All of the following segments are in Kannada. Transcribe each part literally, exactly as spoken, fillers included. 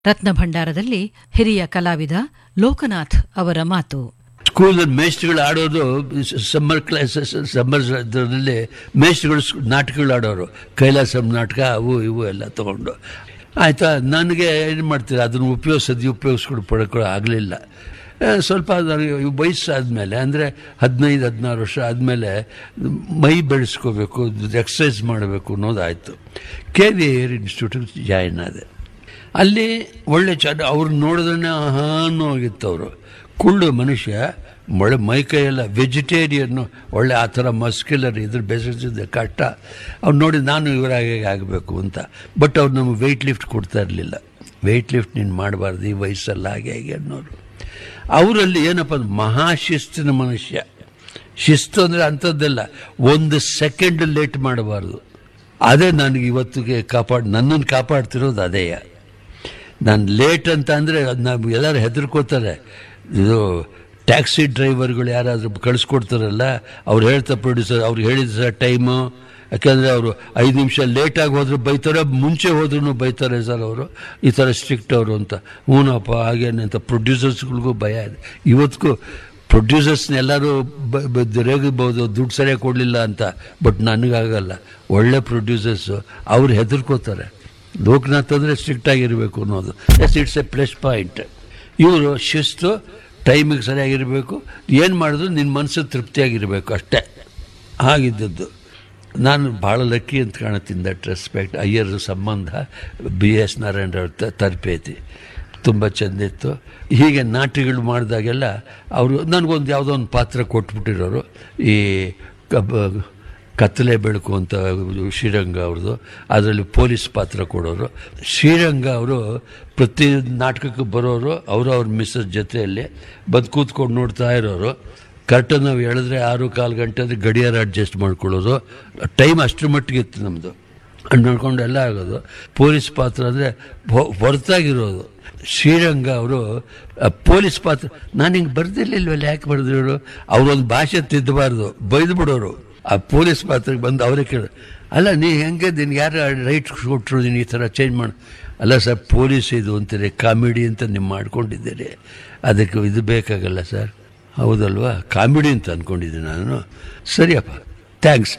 ರತ್ನ ಭಂಡಾರದಲ್ಲಿ ಹಿರಿಯ ಕಲಾವಿದ ಲೋಕನಾಥ್ ಅವರ ಮಾತು. ಸ್ಕೂಲಲ್ಲಿ ಮೇಷ್ಟ್ರುಗಳು ಆಡೋದು ಸಮ್ಮರ್ ಕ್ಲಾಸಸ್ ಸಮ್ಮರ್ ಇದರಲ್ಲಿ ಮೇಷ್ಟ್ರುಗಳು ನಾಟಕಗಳು ಆಡೋರು, ಕೈಲಾಸಂ ನಾಟಕ ಅವು ಇವು ಎಲ್ಲ ತಗೊಂಡು. ಆಯಿತಾ, ನನಗೆ ಏನು ಮಾಡ್ತೀರಾ ಅದನ್ನು ಉಪಯೋಗಿಸೋದು ಉಪಯೋಗಿಸ್ಕೊಂಡು ಪಡ್ಕೊಳ್ಳೋ ಆಗಲಿಲ್ಲ. ಸ್ವಲ್ಪ ವಯಸ್ಸಾದಮೇಲೆ ಅಂದರೆ ಹದಿನೈದು ಹದಿನಾರು ವರ್ಷ ಆದಮೇಲೆ ಮೈ ಬೆಳೆಸ್ಕೋಬೇಕು, ಎಕ್ಸಸೈಸ್ ಮಾಡಬೇಕು ಅನ್ನೋದಾಯಿತು. ಕೆ ವಿ ಏರ್ ಇನ್ಸ್ಟಿಟ್ಯೂಟಿಗೆ ಜಾಯಿನ್ ಆದೆ. ಅಲ್ಲಿ ಒಳ್ಳೆ ಚೆನ್ನ ಅವ್ರು ನೋಡಿದ್ರೆ ಹಾನು ಹೋಗಿತ್ತು. ಅವರು ಕುಳ್ಳು ಮನುಷ್ಯ, ಒಳ್ಳೆ ಮೈಕೈಯೆಲ್ಲ ವೆಜಿಟೇರಿಯನ್ನು, ಒಳ್ಳೆ ಆ ಥರ ಮಸ್ಕ್ಯುಲರ್ ಇದ್ರ ಬೆಳೆಸಿದ್ದೆ ಕಷ್ಟ. ಅವ್ರು ನೋಡಿ ನಾನು ಇವರಾಗೆ ಆಗಬೇಕು ಅಂತ. ಬಟ್ ಅವ್ರು ನಮಗೆ ವೆಯ್ಟ್ ಲಿಫ್ಟ್ ಕೊಡ್ತಾ ಇರಲಿಲ್ಲ. ವೆಯ್ಟ್ ಲಿಫ್ಟ್ ನೀನು ಮಾಡಬಾರ್ದು ಈ ವಯಸ್ಸಲ್ಲ ಹಾಗೆ ಹೇಗೆ ಅನ್ನೋರು. ಅವರಲ್ಲಿ ಏನಪ್ಪ ಅಂದ್ರೆ ಮಹಾಶಿಸ್ತಿನ ಮನುಷ್ಯ. ಶಿಸ್ತು ಅಂದರೆ ಅಂಥದ್ದೆಲ್ಲ ಒಂದು ಸೆಕೆಂಡ್ ಲೇಟ್ ಮಾಡಬಾರ್ದು. ಅದೇ ನನಗೆ ಇವತ್ತಿಗೆ ಕಾಪಾಡಿ ನನ್ನನ್ನು ಕಾಪಾಡ್ತಿರೋದು ಅದೇ. ನಾನು ಲೇಟ್ ಅಂತ ಅಂದರೆ ನಾವು ಎಲ್ಲರೂ ಹೆದರ್ಕೋತಾರೆ. ಇದು ಟ್ಯಾಕ್ಸಿ ಡ್ರೈವರ್ಗಳು ಯಾರಾದರೂ ಕಳಿಸ್ಕೊಡ್ತಾರಲ್ಲ, ಅವ್ರು ಹೇಳ್ತಾ ಪ್ರೊಡ್ಯೂಸರ್ ಅವ್ರು ಹೇಳಿದ ಸರ್ ಟೈಮು, ಯಾಕೆಂದರೆ ಅವರು ಐದು ನಿಮಿಷ ಲೇಟಾಗಿ ಹೋದ್ರು ಬೈತಾರೆ, ಮುಂಚೆ ಹೋದ್ರೂ ಬೈತಾರೆ ಸರ್ ಅವರು, ಈ ಥರ ಸ್ಟ್ರಿಕ್ಟ್ ಅವರು ಅಂತ. ಹ್ಞೂನಪ್ಪ ಹಾಗೇನೆ ಅಂತ ಪ್ರೊಡ್ಯೂಸರ್ಸ್ಗಳಿಗೂ ಭಯ ಇದೆ. ಇವತ್ತಿಗೂ ಪ್ರೊಡ್ಯೂಸರ್ಸ್ನ ಎಲ್ಲರೂ ಬ ರೇಗಬಹುದು ದುಡ್ಡು ಸರಿಯಾಗಿ ಕೊಡಲಿಲ್ಲ ಅಂತ. ಬಟ್ ನನಗಾಗಲ್ಲ. ಒಳ್ಳೆ ಪ್ರೊಡ್ಯೂಸರ್ಸು ಅವ್ರು ಹೆದರ್ಕೋತಾರೆ. ಲೋಕನಾಥ್ ಅಂದರೆ ಸ್ಟ್ರಿಕ್ಟಾಗಿರಬೇಕು ಅನ್ನೋದು S it's A plus point. ಇವರು ಶಿಸ್ತು, ಟೈಮಿಗೆ ಸರಿಯಾಗಿರಬೇಕು, ಏನು ಮಾಡಿದ್ರು ನಿನ್ನ ಮನಸ್ಸು ತೃಪ್ತಿಯಾಗಿರಬೇಕು ಅಷ್ಟೇ. ಹಾಗಿದ್ದದ್ದು ನಾನು ಭಾಳ ಲಕ್ಕಿ ಅಂತ ಕಾಣುತ್ತೀನಿ. That respect. ಅಯ್ಯರ್ ಸಂಬಂಧ ಬಿ ಎಸ್ ನಾರಾಯಣರವ್ರ ತರಬೇತಿ ತುಂಬ ಚೆಂದಿತ್ತು. ಹೀಗೆ ನಾಟಕಗಳು ಮಾಡಿದಾಗೆಲ್ಲ ಅವರು ನನಗೊಂದು ಯಾವುದೋ ಒಂದು ಪಾತ್ರ ಕೊಟ್ಬಿಟ್ಟಿರೋರು. ಈ ಕಬ್ ಕತ್ತಲೆ ಬೆಳಕು ಅಂತ ಶ್ರೀರಂಗ ಅವ್ರದ್ದು, ಅದರಲ್ಲಿ ಪೊಲೀಸ್ ಪಾತ್ರ ಕೊಡೋರು. ಶ್ರೀರಂಗ ಅವರು ಪ್ರತಿ ನಾಟಕಕ್ಕೆ ಬರೋರು, ಅವರು ಅವ್ರ ಮಿಸ್ಸಸ್ ಜೊತೆಯಲ್ಲಿ ಬಂದು ಕೂತ್ಕೊಂಡು ನೋಡ್ತಾ ಇರೋರು. ಕರೆಕ್ಟಾಗಿ ನಾವು ಹೇಳಿದ್ರೆ ಆರು ಕಾಲು ಗಂಟೆ ಅಂದರೆ ಗಡಿಯಾರ ಅಡ್ಜಸ್ಟ್ ಮಾಡ್ಕೊಳ್ಳೋದು. ಟೈಮ್ ಅಷ್ಟರ ಮಟ್ಟಿಗೆ ಇತ್ತು ನಮ್ಮದು. ನೋಡ್ಕೊಂಡು ಎಲ್ಲ ಆಗೋದು. ಪೊಲೀಸ್ ಪಾತ್ರ ಅಂದರೆ ಹೊರತಾಗಿರೋದು. ಶ್ರೀರಂಗ ಅವರು ಪೊಲೀಸ್ ಪಾತ್ರ ನಾನು ಹಿಂಗೆ ಬರ್ದಿರ್ಲಿಲ್ವಲ್ಲ, ಯಾಕೆ ಬರ್ದಿರೋರು, ಅವರೊಂದು ಭಾಷೆ ತಿದ್ದಬಾರ್ದು, ಬೈದು ಬಿಡೋರು. ಆ ಪೊಲೀಸ್ ಪಾತ್ರಕ್ಕೆ ಬಂದು ಅವರೇ ಕೇಳೋರು, ಅಲ್ಲ ನೀ ಹೆಂಗೆ ನಿನ್ಗೆ ಯಾರು ರೈಟ್ ಕೊಟ್ಟರು ನೀನು ಈ ಥರ ಚೇಂಜ್ ಮಾಡಿ. ಅಲ್ಲ ಸರ್ ಪೊಲೀಸ್ ಇದು ಅಂತೀರಿ, ಕಾಮಿಡಿ ಅಂತ ನೀವು ಮಾಡ್ಕೊಂಡಿದ್ದೀರಿ, ಅದಕ್ಕೆ ಇದು ಬೇಕಾಗಲ್ಲ ಸರ್. ಹೌದಲ್ವಾ, ಕಾಮಿಡಿ ಅಂತ ಅಂದ್ಕೊಂಡಿದ್ದೀನಿ ನಾನು. ಸರಿಯಪ್ಪ ಥ್ಯಾಂಕ್ಸ್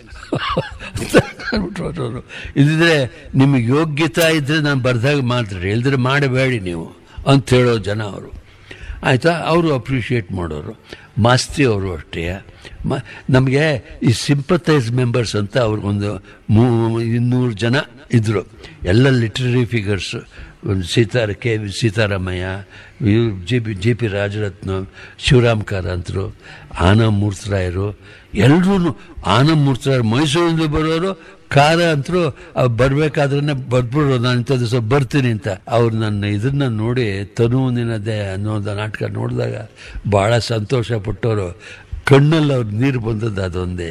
ಅಂದ್ಬಿಟ್ರು. ಇದಿದ್ರೆ ನಿಮಗೆ ಯೋಗ್ಯತಾ ಇದ್ದರೆ ನಾನು ಬರ್ದಾಗ ಮಾತ್ರ, ಇಲ್ದ್ರೆ ಮಾಡಬೇಡಿ ನೀವು ಅಂತ ಹೇಳೋ ಜನ ಅವರು. ಆಯಿತಾ, ಅವರು ಅಪ್ರಿಷಿಯೇಟ್ ಮಾಡೋರು. ಮಾಸ್ತಿ ಅವರು ಅಷ್ಟೇ. ಮ ನಮಗೆ ಈ ಸಿಂಪತೈಸ್ ಮೆಂಬರ್ಸ್ ಅಂತ ಅವ್ರಿಗೊಂದು ಮೂ ಇನ್ನೂರು ಜನ ಇದ್ದರು. ಎಲ್ಲ literary figures. Sitara K V Sitaramayya, G P G P Rajaratna, Shivaram ಕಾರಂತರು, ಆನಂದ್ ಮೂರ್ತರಾಯರು, ಎಲ್ಲರೂ ಆನಂದ್ ಮೂರ್ತರಾಯರು ಮೈಸೂರಿಂದ ಬರೋರು. ಕಾರ ಅಂತರೂ ಬರಬೇಕಾದ್ರೆ ಬರ್ಬಿಡೋರು, ನಾನು ಇಂಥ ದಿವಸ ಬರ್ತೀನಿ ಅಂತ. ಅವ್ರು ನನ್ನ ಇದನ್ನು ನೋಡಿ ತನು ನಿನ್ನದೆ ಅನ್ನೋದು ನಾಟಕ ನೋಡಿದಾಗ ಭಾಳ ಸಂತೋಷ ಪಟ್ಟವರು. ಕಣ್ಣಲ್ಲಿ ಅವ್ರು ನೀರು ಬಂದದ್ದು ಅದೊಂದೇ.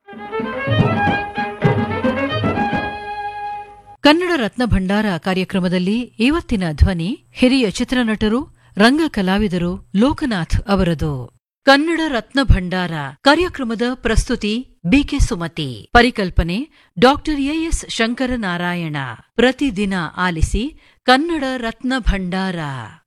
ಕನ್ನಡ ರತ್ನ ಭಂಡಾರ ಕಾರ್ಯಕ್ರಮದಲ್ಲಿ ಇವತ್ತಿನ ಧ್ವನಿ ಹಿರಿಯ ಚಿತ್ರನಟರು, ರಂಗ ಕಲಾವಿದರು ಲೋಕನಾಥ್ ಅವರದು. ಕನ್ನಡ ರತ್ನ ಭಂಡಾರ ಕಾರ್ಯಕ್ರಮದ ಪ್ರಸ್ತುತಿ ಬಿಕೆ ಸುಮತಿ. ಪರಿಕಲ್ಪನೆ ಡಾಕ್ಟರ್ ಎಎಸ್ ಶಂಕರನಾರಾಯಣ. ಪ್ರತಿದಿನ ಆಲಿಸಿ ಕನ್ನಡ ರತ್ನ ಭಂಡಾರ.